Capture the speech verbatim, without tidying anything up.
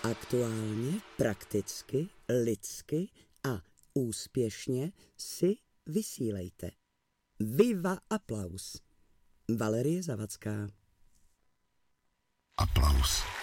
Aktuálně, prakticky, lidsky a úspěšně si vysílejte. Viva aplaus. Valerie Zavacká. Aplaus.